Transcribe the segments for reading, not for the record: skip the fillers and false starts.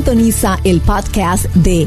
Sintoniza el podcast de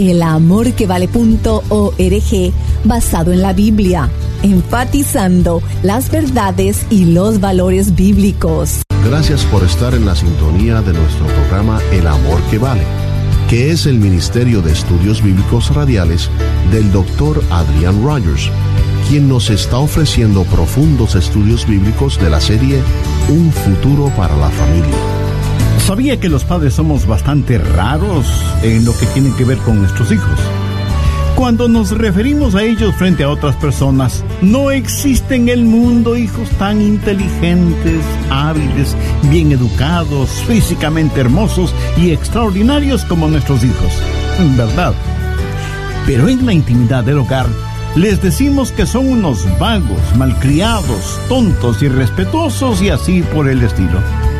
elamorquevale.org basado en la Biblia, enfatizando las verdades y los valores bíblicos. Gracias por estar en la sintonía de nuestro programa El Amor que Vale, que es el Ministerio de Estudios Bíblicos Radiales del Dr. Adrian Rogers, quien nos está ofreciendo profundos estudios bíblicos de la serie Un futuro para la familia. ¿Sabía que los padres somos bastante raros en lo que tiene que ver con nuestros hijos? Cuando nos referimos a ellos frente a otras personas, no existe en el mundo hijos tan inteligentes, hábiles, bien educados, físicamente hermosos y extraordinarios como nuestros hijos, ¿verdad? Pero en la intimidad del hogar, les decimos que son unos vagos, malcriados, tontos, irrespetuosos y así por el estilo.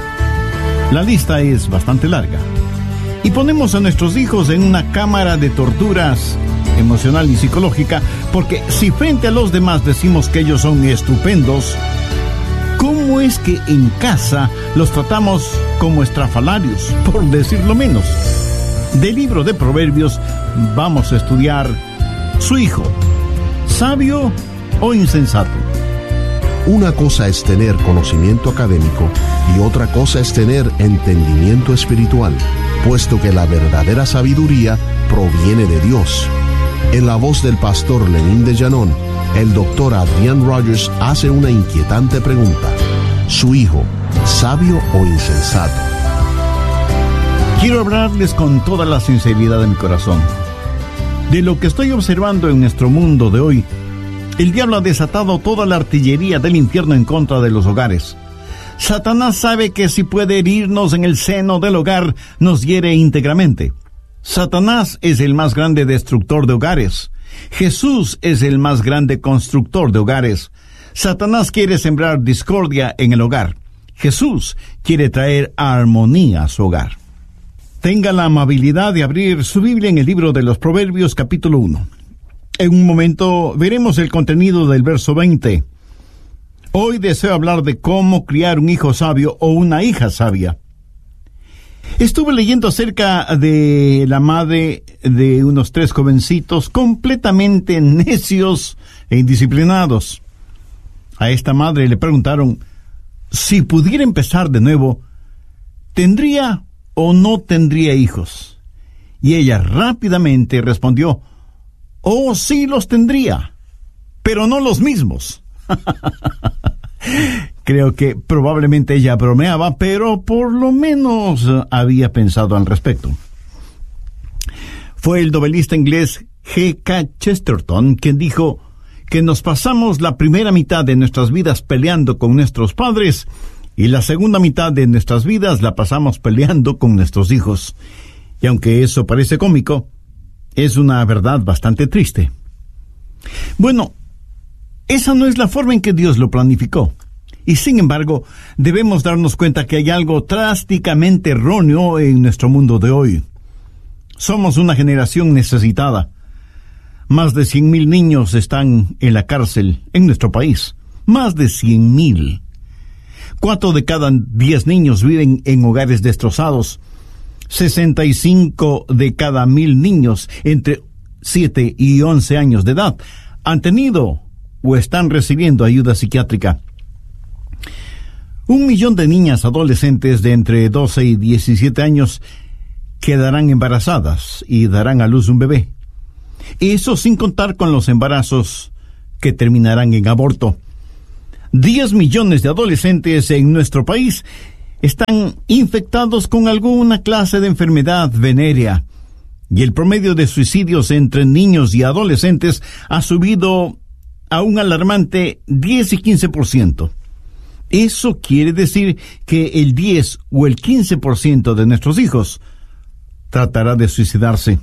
La lista es bastante larga. Y ponemos a nuestros hijos en una cámara de torturas emocional y psicológica, porque si frente a los demás decimos que ellos son estupendos, ¿cómo es que en casa los tratamos como estrafalarios, por decirlo menos? Del libro de Proverbios vamos a estudiar su hijo, sabio o insensato. Una cosa es tener conocimiento académico y otra cosa es tener entendimiento espiritual, puesto que la verdadera sabiduría proviene de Dios. En la voz del pastor Lenín de Llanón, el doctor Adrian Rogers hace una inquietante pregunta: ¿su hijo, sabio o insensato? Quiero hablarles con toda la sinceridad de mi corazón. De lo que estoy observando en nuestro mundo de hoy, el diablo ha desatado toda la artillería del infierno en contra de los hogares. Satanás sabe que si puede herirnos en el seno del hogar, nos hiere íntegramente. Satanás es el más grande destructor de hogares. Jesús es el más grande constructor de hogares. Satanás quiere sembrar discordia en el hogar. Jesús quiere traer armonía a su hogar. Tenga la amabilidad de abrir su Biblia en el libro de los Proverbios, capítulo 1. En un momento veremos el contenido del verso 20. Hoy deseo hablar de cómo criar un hijo sabio o una hija sabia. Estuve leyendo acerca de la madre de unos 3 jovencitos completamente necios e indisciplinados. A esta madre le preguntaron si pudiera empezar de nuevo, ¿tendría o no tendría hijos? Y ella rápidamente respondió: oh, sí los tendría, pero no los mismos. Creo que probablemente ella bromeaba, pero por lo menos había pensado al respecto. Fue el novelista inglés G.K. Chesterton quien dijo que nos pasamos la primera mitad de nuestras vidas peleando con nuestros padres y la segunda mitad de nuestras vidas la pasamos peleando con nuestros hijos. Y aunque eso parece cómico, es una verdad bastante triste. Bueno, esa no es la forma en que Dios lo planificó. Y sin embargo, debemos darnos cuenta que hay algo drásticamente erróneo en nuestro mundo de hoy. Somos una generación necesitada. Más de 100,000 niños están en la cárcel en nuestro país. Más de 100,000. 4 de cada 10 niños viven en hogares destrozados. 65 de cada 1,000 niños entre 7 y 11 años de edad han tenido o están recibiendo ayuda psiquiátrica. 1 millón de niñas adolescentes de entre 12 y 17 años quedarán embarazadas y darán a luz un bebé. Eso sin contar con los embarazos que terminarán en aborto. 10 millones de adolescentes en nuestro país están infectados con alguna clase de enfermedad venérea, y el promedio de suicidios entre niños y adolescentes ha subido a un alarmante 10 y 15%. Eso quiere decir que el 10 o el 15% de nuestros hijos tratará de suicidarse.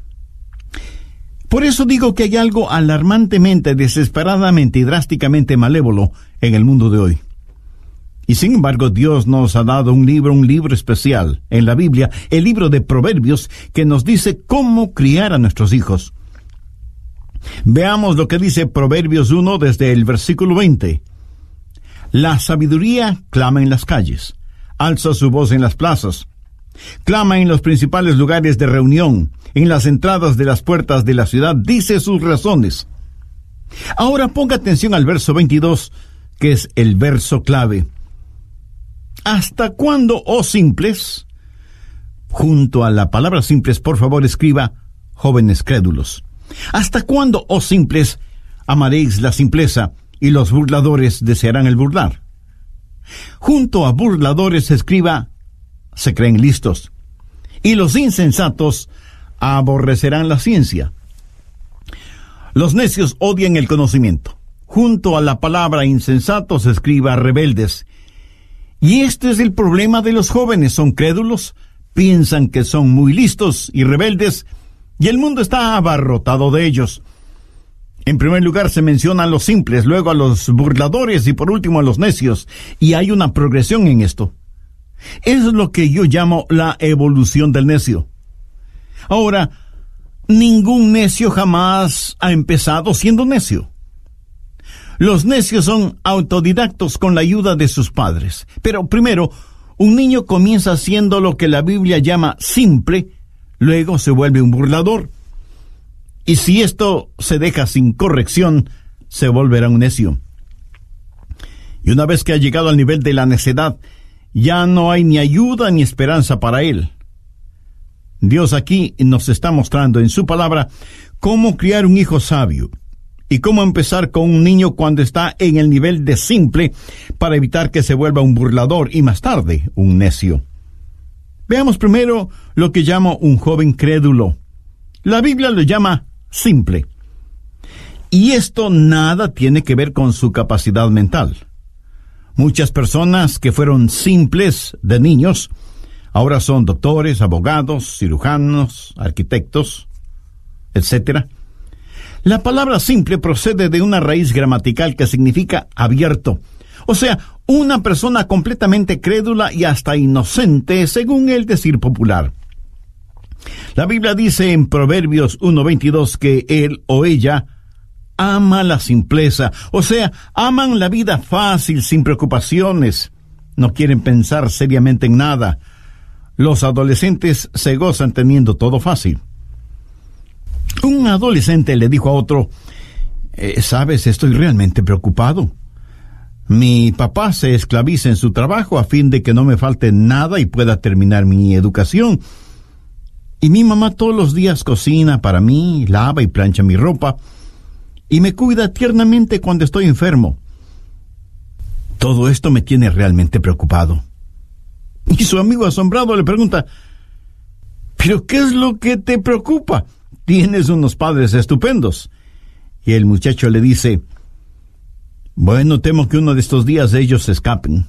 Por eso digo que hay algo alarmantemente, desesperadamente y drásticamente malévolo en el mundo de hoy. Y sin embargo, Dios nos ha dado un libro especial en la Biblia, el libro de Proverbios, que nos dice cómo criar a nuestros hijos. Veamos lo que dice Proverbios 1 desde el versículo 20. La sabiduría clama en las calles, alza su voz en las plazas. Clama en los principales lugares de reunión, en las entradas de las puertas de la ciudad, dice sus razones. Ahora ponga atención al verso 22, que es el verso clave. ¿Hasta cuándo, oh simples? Junto a la palabra simples, por favor, escriba jóvenes crédulos. ¿Hasta cuándo, oh simples, amaréis la simpleza y los burladores desearán el burlar? Junto a burladores escriba se creen listos, y los insensatos aborrecerán la ciencia. Los necios odian el conocimiento. Junto a la palabra insensatos escriba rebeldes. Y este es el problema de los jóvenes, son crédulos, piensan que son muy listos y rebeldes, y el mundo está abarrotado de ellos. En primer lugar se menciona a los simples, luego a los burladores y por último a los necios, y hay una progresión en esto. Es lo que yo llamo la evolución del necio. Ahora, ningún necio jamás ha empezado siendo necio. Los necios son autodidactos con la ayuda de sus padres. Pero primero, un niño comienza siendo lo que la Biblia llama simple, luego se vuelve un burlador. Y si esto se deja sin corrección, se volverá un necio. Y una vez que ha llegado al nivel de la necedad, ya no hay ni ayuda ni esperanza para él. Dios aquí nos está mostrando en su palabra cómo criar un hijo sabio y cómo empezar con un niño cuando está en el nivel de simple para evitar que se vuelva un burlador y más tarde un necio. Veamos primero lo que llamo un joven crédulo. La Biblia lo llama simple. Y esto nada tiene que ver con su capacidad mental. Muchas personas que fueron simples de niños ahora son doctores, abogados, cirujanos, arquitectos, etc. La palabra simple procede de una raíz gramatical que significa abierto, o sea, una persona completamente crédula y hasta inocente, según el decir popular. La Biblia dice en Proverbios 1:22 que él o ella ama la simpleza, o sea, aman la vida fácil, sin preocupaciones, no quieren pensar seriamente en nada. Los adolescentes se gozan teniendo todo fácil. Un adolescente le dijo a otro, ¿sabes? Estoy realmente preocupado. Mi papá se esclaviza en su trabajo a fin de que no me falte nada y pueda terminar mi educación. Y mi mamá todos los días cocina para mí, lava y plancha mi ropa, y me cuida tiernamente cuando estoy enfermo. Todo esto me tiene realmente preocupado. Y su amigo asombrado le pregunta, ¿pero qué es lo que te preocupa? Tienes unos padres estupendos. Y el muchacho le dice, bueno, temo que uno de estos días ellos se escapen.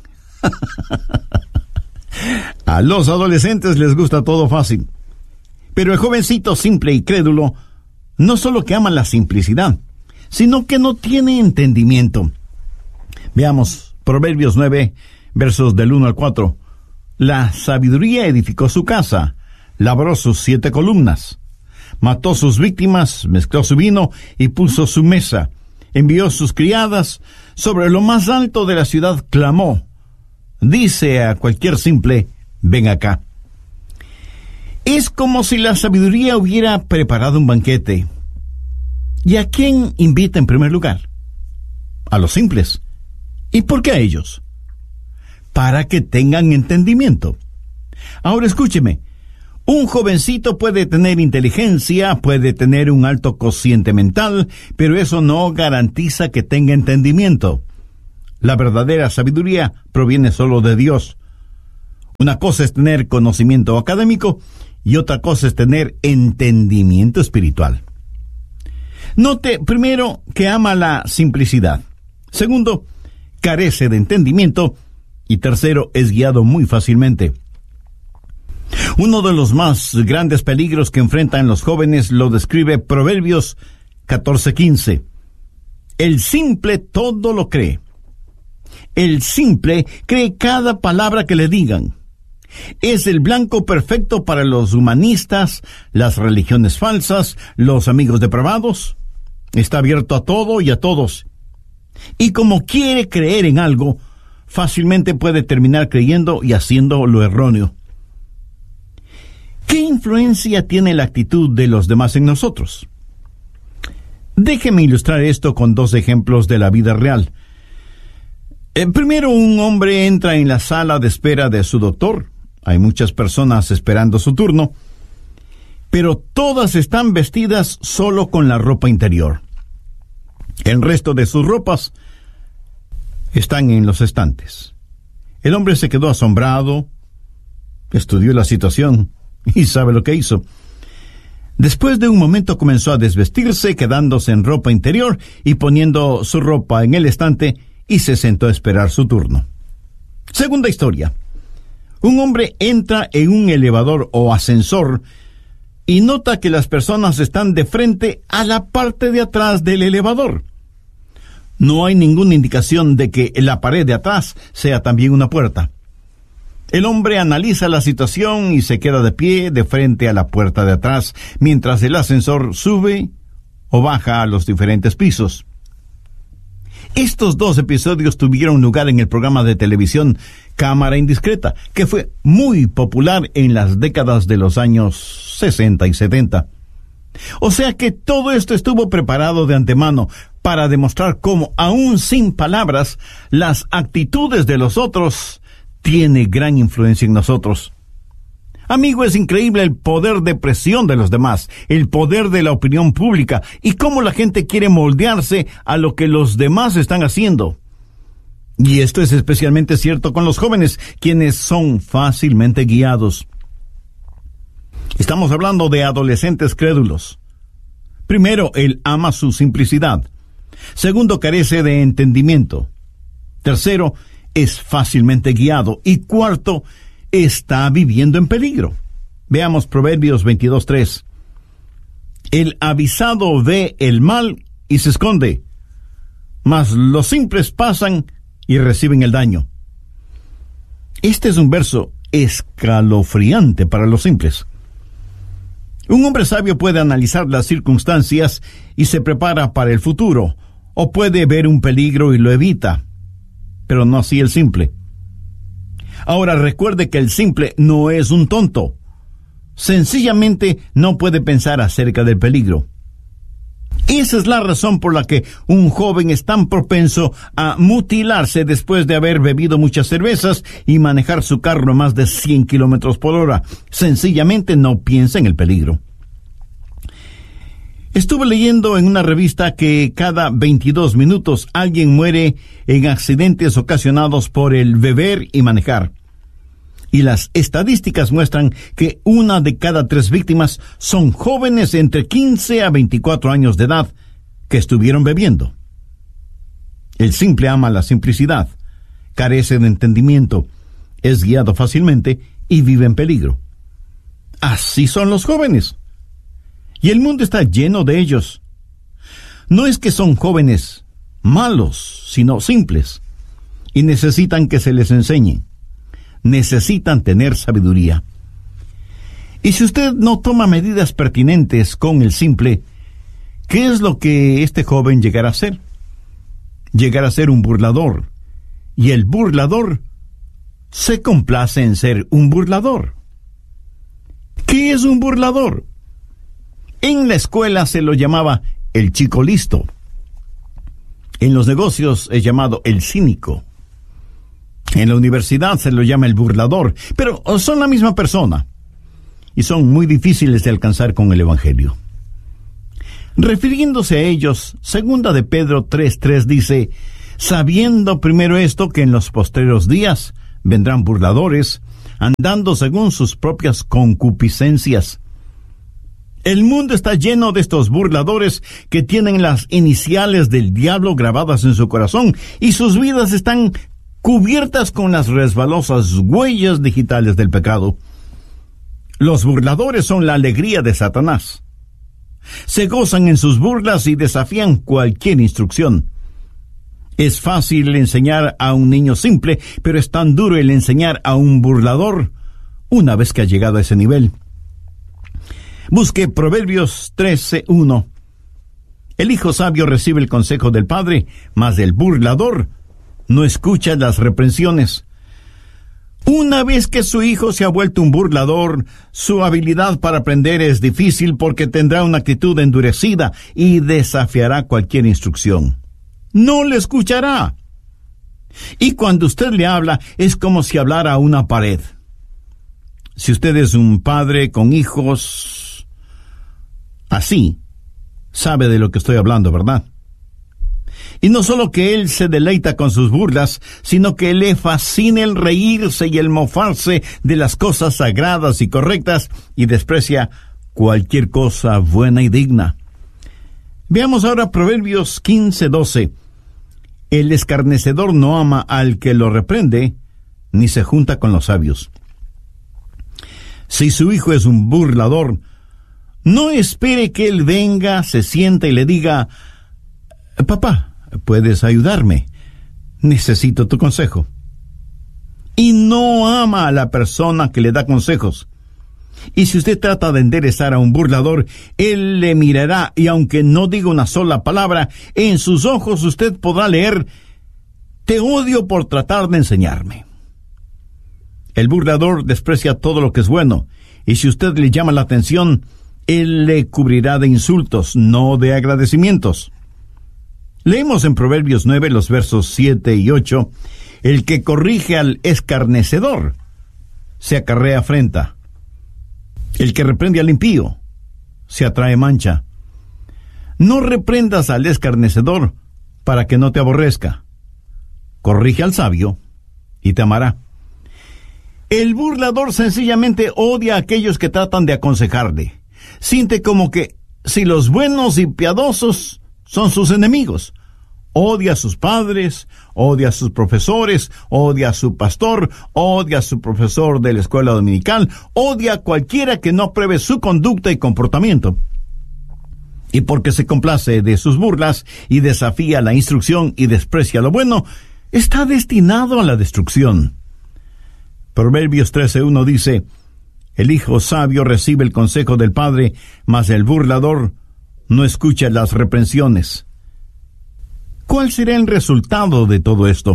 A los adolescentes les gusta todo fácil. Pero el jovencito simple y crédulo no solo que ama la simplicidad, sino que no tiene entendimiento. Veamos Proverbios 9, versos del 1 al 4. La sabiduría edificó su casa, labró sus 7 columnas, mató sus víctimas, mezcló su vino y puso su mesa, envió sus criadas, sobre lo más alto de la ciudad clamó, dice a cualquier simple, ven acá. Es como si la sabiduría hubiera preparado un banquete. ¿Y a quién invita en primer lugar? A los simples. ¿Y por qué a ellos? Para que tengan entendimiento. Ahora escúcheme, un jovencito puede tener inteligencia, puede tener un alto cociente mental, pero eso no garantiza que tenga entendimiento. La verdadera sabiduría proviene solo de Dios. Una cosa es tener conocimiento académico y otra cosa es tener entendimiento espiritual. Note, primero, que ama la simplicidad. Segundo, carece de entendimiento. Y tercero, es guiado muy fácilmente. Uno de los más grandes peligros que enfrentan los jóvenes lo describe Proverbios 14:15. El simple todo lo cree. El simple cree cada palabra que le digan. Es el blanco perfecto para los humanistas, las religiones falsas, los amigos depravados. Está abierto a todo y a todos. Y como quiere creer en algo, fácilmente puede terminar creyendo y haciendo lo erróneo. ¿Qué influencia tiene la actitud de los demás en nosotros? Déjeme ilustrar esto con 2 ejemplos de la vida real. Primero, un hombre entra en la sala de espera de su doctor. Hay muchas personas esperando su turno, pero todas están vestidas solo con la ropa interior. El resto de sus ropas están en los estantes. El hombre se quedó asombrado, estudió la situación y sabe lo que hizo. Después de un momento comenzó a desvestirse, quedándose en ropa interior y poniendo su ropa en el estante, y se sentó a esperar su turno. Segunda historia. Un hombre entra en un elevador o ascensor y nota que las personas están de frente a la parte de atrás del elevador. No hay ninguna indicación de que la pared de atrás sea también una puerta. El hombre analiza la situación y se queda de pie de frente a la puerta de atrás, mientras el ascensor sube o baja a los diferentes pisos. Estos 2 episodios tuvieron lugar en el programa de televisión Cámara Indiscreta, que fue muy popular en las décadas de los años 60 y 70. O sea que todo esto estuvo preparado de antemano para demostrar cómo, aún sin palabras, las actitudes de los otros tienen gran influencia en nosotros. Amigo, es increíble el poder de presión de los demás, el poder de la opinión pública y cómo la gente quiere moldearse a lo que los demás están haciendo. Y esto es especialmente cierto con los jóvenes, quienes son fácilmente guiados. Estamos hablando de adolescentes crédulos. Primero, él ama su simplicidad. Segundo, carece de entendimiento. Tercero, es fácilmente guiado. Y cuarto, está viviendo en peligro. Veamos Proverbios 22:3. El avisado ve el mal y se esconde, mas los simples pasan y reciben el daño. Este es un verso escalofriante para los simples. Un hombre sabio puede analizar las circunstancias y se prepara para el futuro, o puede ver un peligro y lo evita, pero no así el simple. Ahora recuerde que el simple no es un tonto. Sencillamente no puede pensar acerca del peligro. Esa es la razón por la que un joven es tan propenso a mutilarse después de haber bebido muchas cervezas y manejar su carro a más de 100 kilómetros por hora. Sencillamente no piensa en el peligro. Estuve leyendo en una revista que cada 22 minutos alguien muere en accidentes ocasionados por el beber y manejar. Y las estadísticas muestran que 1 de cada 3 víctimas son jóvenes entre 15 a 24 años de edad que estuvieron bebiendo. El simple ama la simplicidad, carece de entendimiento, es guiado fácilmente y vive en peligro. Así son los jóvenes. Y el mundo está lleno de ellos. No es que son jóvenes malos, sino simples, y necesitan que se les enseñe. Necesitan tener sabiduría. Y si usted no toma medidas pertinentes con el simple, ¿qué es lo que este joven llegará a ser? Llegará a ser un burlador. Y el burlador se complace en ser un burlador. ¿Qué es un burlador? En la escuela se lo llamaba el chico listo. En los negocios es llamado el cínico. En la universidad se lo llama el burlador, pero son la misma persona y son muy difíciles de alcanzar con el Evangelio. Refiriéndose a ellos, 2 de Pedro 3:3 dice: sabiendo primero esto, que en los postreros días vendrán burladores, andando según sus propias concupiscencias. El mundo está lleno de estos burladores que tienen las iniciales del diablo grabadas en su corazón y sus vidas están cubiertas con las resbalosas huellas digitales del pecado. Los burladores son la alegría de Satanás. Se gozan en sus burlas y desafían cualquier instrucción. Es fácil enseñar a un niño simple, pero es tan duro el enseñar a un burlador una vez que ha llegado a ese nivel. Busque Proverbios 13:1. El hijo sabio recibe el consejo del padre, mas el burlador no escucha las reprensiones. Una vez que su hijo se ha vuelto un burlador, su habilidad para aprender es difícil porque tendrá una actitud endurecida y desafiará cualquier instrucción. No le escuchará. Y cuando usted le habla, es como si hablara a una pared. Si usted es un padre con hijos así, sabe de lo que estoy hablando, ¿verdad? Y no solo que él se deleita con sus burlas, sino que le fascina el reírse y el mofarse de las cosas sagradas y correctas y desprecia cualquier cosa buena y digna. Veamos ahora Proverbios 15:12. El escarnecedor no ama al que lo reprende, ni se junta con los sabios. Si su hijo es un burlador, no espere que él venga, se sienta y le diga: papá, ¿puedes ayudarme? Necesito tu consejo. Y no ama a la persona que le da consejos. Y si usted trata de enderezar a un burlador, él le mirará, y aunque no diga una sola palabra, en sus ojos usted podrá leer: te odio por tratar de enseñarme. El burlador desprecia todo lo que es bueno, y si usted le llama la atención, él le cubrirá de insultos, no de agradecimientos. Leemos en Proverbios 9, los versos 7 y 8, el que corrige al escarnecedor se acarrea afrenta. El que reprende al impío se atrae mancha. No reprendas al escarnecedor para que no te aborrezca. Corrige al sabio y te amará. El burlador sencillamente odia a aquellos que tratan de aconsejarle. Siente como que si los buenos y piadosos son sus enemigos. Odia a sus padres, odia a sus profesores, odia a su pastor, odia a su profesor de la escuela dominical, odia a cualquiera que no apruebe su conducta y comportamiento. Y porque se complace de sus burlas y desafía la instrucción y desprecia lo bueno, está destinado a la destrucción. Proverbios 13:1 dice: el hijo sabio recibe el consejo del padre, mas el burlador no escucha las reprensiones. ¿Cuál será el resultado de todo esto?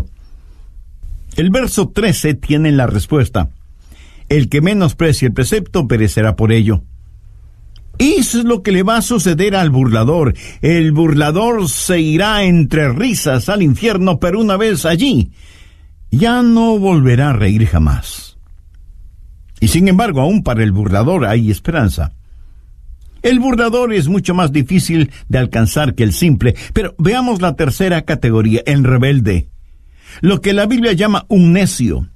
El verso 13 tiene la respuesta. El que menosprecie el precepto perecerá por ello. Eso es lo que le va a suceder al burlador. El burlador se irá entre risas al infierno, pero una vez allí, ya no volverá a reír jamás. Y sin embargo, aún para el burlador hay esperanza. El burlador es mucho más difícil de alcanzar que el simple, pero veamos la tercera categoría, el rebelde. Lo que la Biblia llama un necio.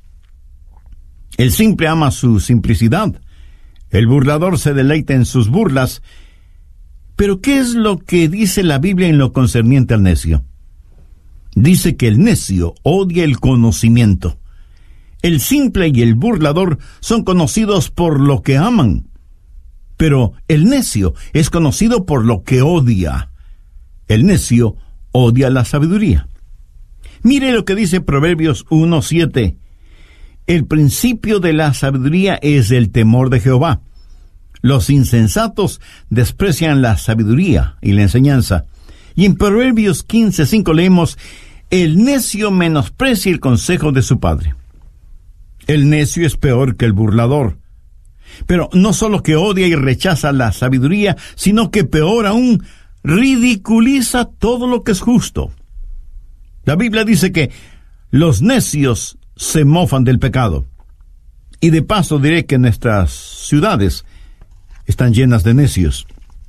El simple ama su simplicidad. El burlador se deleita en sus burlas. Pero ¿qué es lo que dice la Biblia en lo concerniente al necio? Dice que el necio odia el conocimiento. El simple y el burlador son conocidos por lo que aman. Pero el necio es conocido por lo que odia. El necio odia la sabiduría. Mire lo que dice Proverbios 1:7. El principio de la sabiduría es el temor de Jehová. Los insensatos desprecian la sabiduría y la enseñanza. Y en Proverbios 15:5 leemos: el necio menosprecia el consejo de su padre. El necio es peor que el burlador. Pero no solo que odia y rechaza la sabiduría, sino que peor aún, ridiculiza todo lo que es justo. La Biblia dice que los necios se mofan del pecado. Y de paso diré que nuestras ciudades están llenas de necios.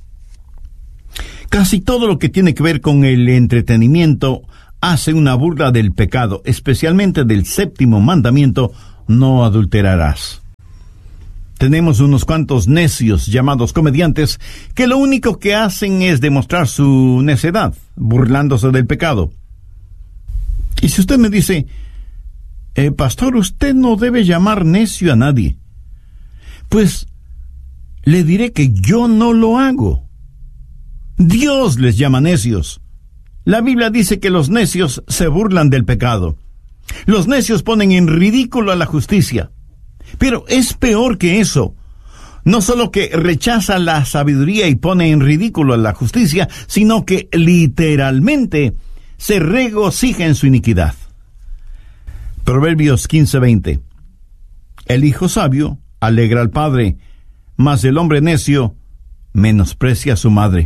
Casi todo lo que tiene que ver con el entretenimiento hace una burla del pecado, especialmente del 7º mandamiento: no adulterarás. Tenemos unos cuantos necios llamados comediantes que lo único que hacen es demostrar su necedad, burlándose del pecado. Y si usted me dice: pastor, usted no debe llamar necio a nadie, pues le diré que yo no lo hago. Dios les llama necios. La Biblia dice que los necios se burlan del pecado. Los necios ponen en ridículo a la justicia. Pero es peor que eso. No solo que rechaza la sabiduría y pone en ridículo a la justicia, sino que literalmente se regocija en su iniquidad. Proverbios 15:20. El hijo sabio alegra al padre, mas el hombre necio menosprecia a su madre.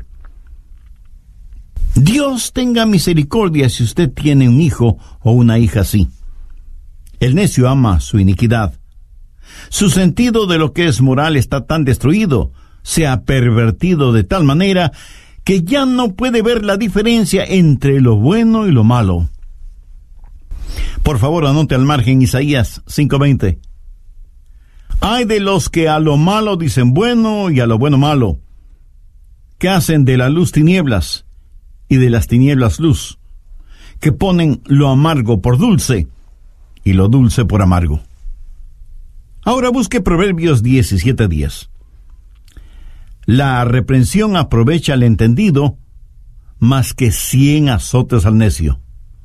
Dios tenga misericordia si usted tiene un hijo o una hija así. El necio ama su iniquidad. Su sentido de lo que es moral está tan destruido, se ha pervertido de tal manera que ya no puede ver la diferencia entre lo bueno y lo malo. Por favor, anote al margen Isaías 5:20. Ay de los que a lo malo dicen bueno y a lo bueno malo, que hacen de la luz tinieblas y de las tinieblas luz, que ponen lo amargo por dulce y lo dulce por amargo. Ahora busque Proverbios 17:10. La reprensión aprovecha al entendido más que 100 azotes al necio.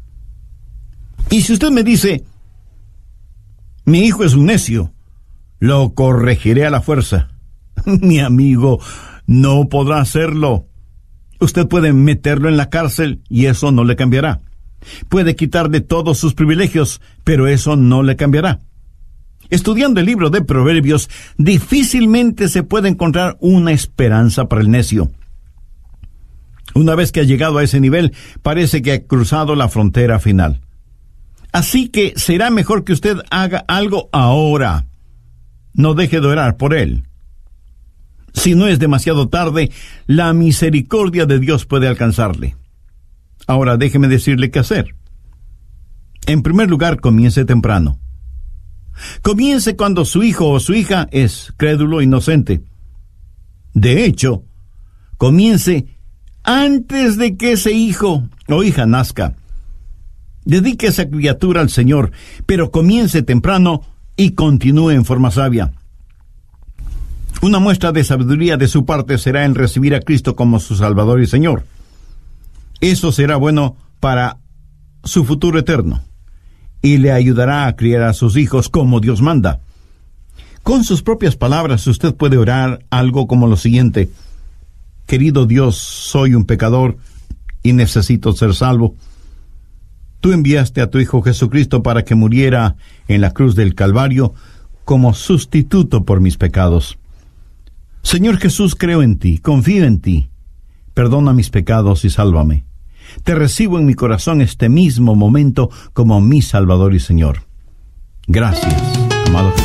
Y si usted me dice, mi hijo es un necio, lo corregiré a la fuerza. Mi amigo, no podrá hacerlo. Usted puede meterlo en la cárcel y eso no le cambiará. Puede quitarle todos sus privilegios, pero eso no le cambiará. Estudiando el libro de Proverbios, difícilmente se puede encontrar una esperanza para el necio. Una vez que ha llegado a ese nivel, parece que ha cruzado la frontera final. Así que será mejor que usted haga algo ahora. No deje de orar por él. Si no es demasiado tarde, la misericordia de Dios puede alcanzarle. Ahora déjeme decirle qué hacer. En primer lugar, comience temprano. Comience cuando su hijo o su hija es crédulo, inocente. De hecho, comience antes de que ese hijo o hija nazca. Dedique esa criatura al Señor, pero comience temprano y continúe en forma sabia. Una muestra de sabiduría de su parte será en recibir a Cristo como su Salvador y Señor. Eso será bueno para su futuro eterno y le ayudará a criar a sus hijos como Dios manda. Con sus propias palabras usted puede orar algo como lo siguiente: querido Dios, soy un pecador y necesito ser salvo. Tú enviaste a tu Hijo Jesucristo para que muriera en la cruz del Calvario como sustituto por mis pecados. Señor Jesús, creo en ti, confío en ti. Perdona mis pecados y sálvame. Te recibo en mi corazón este mismo momento como mi Salvador y Señor. Gracias, amado Jesús.